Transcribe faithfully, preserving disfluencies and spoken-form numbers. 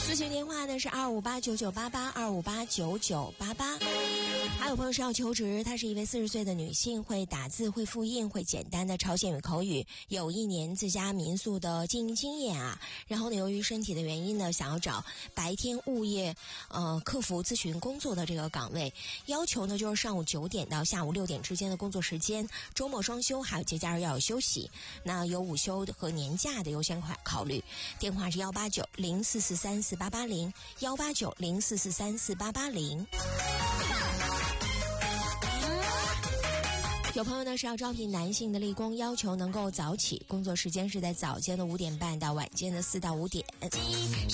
咨询电话呢是二五八九九八八二五八九九八八。还有朋友是要求职，她是一位四十岁的女性，会打字，会复印，会简单的朝鲜语口语，有一年自家民宿的经营经验啊。然后呢，由于身体的原因呢，想要找白天物业呃客服咨询工作的这个岗位，要求呢就是上午九点到下午六点之间的工作时间，周末双休，还有节假日要有休息。那有午休和年假的优先考虑。电话是幺八九零四四三四八八零幺八九零四四三四八八零。有朋友呢是要招聘男性的力工，要求能够早起，工作时间是在早间的五点半到晚间的四到五点。